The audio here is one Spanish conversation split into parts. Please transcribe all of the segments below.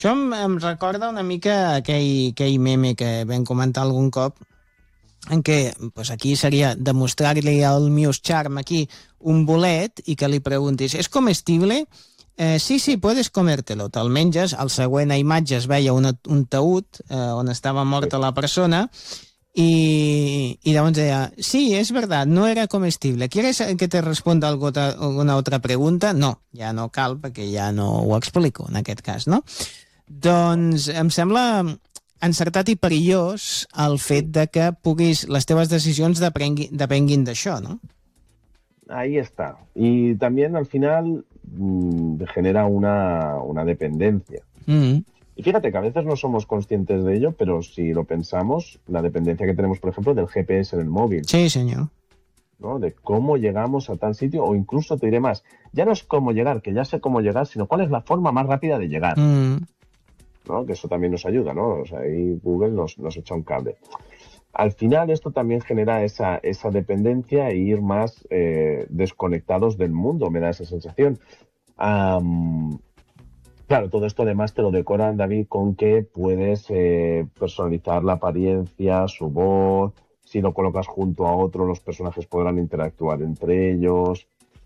Això em recorda una mica aquell meme que vam comentar algun cop, en què pues aquí seria demostrar-li al Muse Charm aquí un bolet i que li preguntis, ¿es comestible? Sí, puedes comértelo. Te'l menges, al següent imatge es veia un taüt on estava morta la persona y llavors deia, sí, es verdad, no era comestible. ¿Quieres que te responda alguna otra pregunta? No, ja no cal, perquè ja no ho explico en aquest cas, no? Doncs em sembla encertat i perillós el fet de que les teves decisions depenguin d'això, ¿no? Ahí está. Y también al final genera una dependencia. Y fíjate que a veces no somos conscientes de ello, pero si lo pensamos, la dependencia que tenemos, por ejemplo, del GPS en el móvil. Sí, señor. ¿No? De cómo llegamos a tal sitio, o incluso te diré más, ya no es cómo llegar, que ya sé cómo llegar, sino cuál es la forma más rápida de llegar. ¿No? Que eso también nos ayuda, ¿no? O sea, ahí Google nos echa un cable. Al final esto también genera esa dependencia e ir más desconectados del mundo, me da esa sensación. Claro, todo esto además te lo decoran, David, con que puedes personalizar la apariencia, su voz. Si lo colocas junto a otro, los personajes podrán interactuar entre ellos.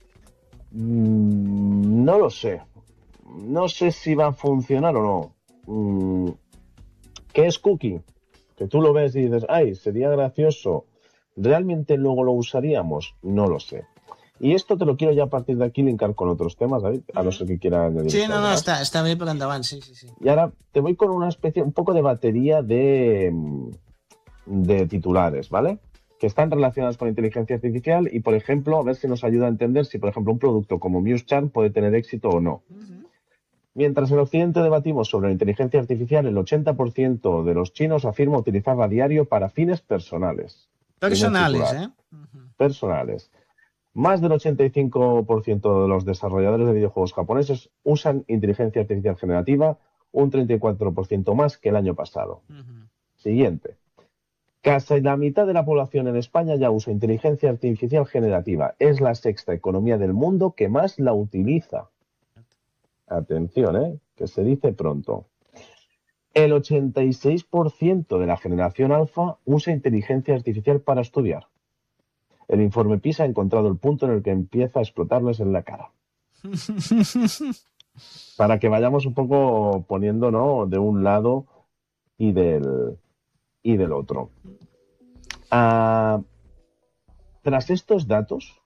No lo sé. No sé si va a funcionar o no. ¿Qué es Cookie? Que tú lo ves y dices, ay, sería gracioso. ¿Realmente luego lo usaríamos? No lo sé. Y esto te lo quiero ya a partir de aquí linkar con otros temas, David, a no ser que quiera añadir. Sí, no, está bien por endavant, sí. Y ahora te voy con una especie, un poco de batería de titulares, ¿vale? Que están relacionados con inteligencia artificial y, por ejemplo, a ver si nos ayuda a entender si, por ejemplo, un producto como Muse Charm puede tener éxito o no. Mientras en Occidente debatimos sobre la inteligencia artificial, el 80% de los chinos afirma utilizarla a diario para fines personales. Personales, Personales. Más del 85% de los desarrolladores de videojuegos japoneses usan inteligencia artificial generativa, un 34% más que el año pasado. Siguiente. Casi la mitad de la población en España ya usa inteligencia artificial generativa. Es la sexta economía del mundo que más la utiliza. Atención, que se dice pronto. El 86% de la generación alfa usa inteligencia artificial para estudiar. El informe PISA ha encontrado el punto en el que empieza a explotarles en la cara. Para que vayamos un poco poniendo, ¿no?, de un lado y del otro. Tras estos datos,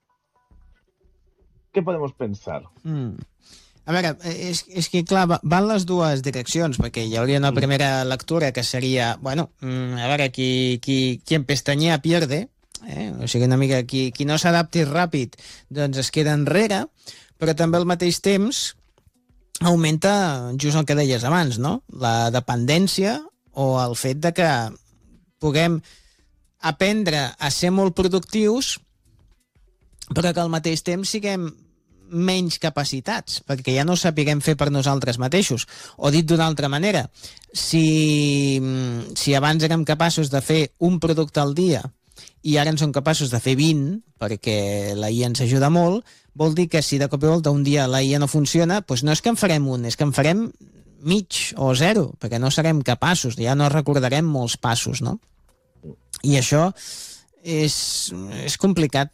què podem pensar? A veure, és que clar, van les dues direccions, perquè hi hauria una primera lectura que seria, bueno, a veure, qui empestanyea pierde, o sigui, una mica qui no s'adapti ràpid doncs es queda enrere, però també al mateix temps augmenta just el que deies abans, no? La dependència o el fet de que puguem aprendre a ser molt productius però que al mateix temps siguem menys capacitats, perquè ja no ho sapiguem fer per nosaltres mateixos. O dit d'una altra manera, si abans érem capaços de fer un producte al dia i ara en som capaços de fer 20, perquè la IA ens ajuda molt, vol dir que si de cop i volta un dia la IA no funciona, doncs no és que en farem un, és que en farem mig o zero, perquè no serem capaços, ja no recordarem molts passos, no? I això és complicat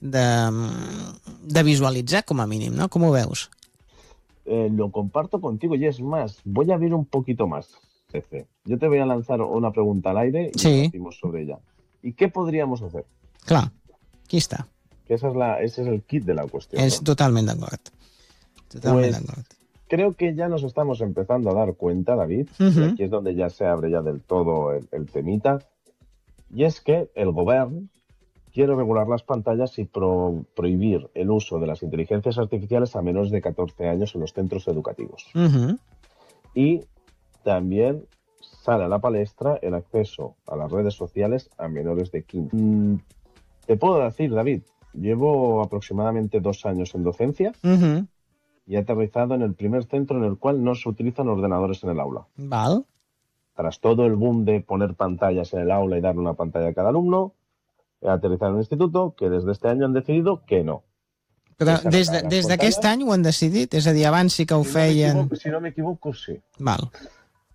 de visualitzar, com a mínim, ¿no? ¿Cómo veus? Lo comparto contigo y es más, voy a abrir un poquito más, Cefe. Yo te voy a lanzar una pregunta al aire y debatimos sobre ella. ¿Y qué podríamos hacer? Clar, aquí està. Que ese es el kit de la cuestión. Es totalment d'acord. Totalment d'acord. Creo que ya nos estamos empezando a dar cuenta, David, y aquí es donde ya se abre ya del todo el temita, y es que el gobierno quiere regular las pantallas y prohibir el uso de las inteligencias artificiales a menores de 14 años en los centros educativos. Y también sale a la palestra el acceso a las redes sociales a menores de 15. Te puedo decir, David, llevo aproximadamente 2 años en docencia y he aterrizado en el primer centro en el cual no se utilizan ordenadores en el aula. Val. Tras todo el boom de poner pantallas en el aula y darle una pantalla a cada alumno, he aterrizado en un instituto que desde este año han decidido que no. Però des d'aquest any ho han decidit? És a dir, abans sí que ho feien... Si no m'equivoco, sí. Val.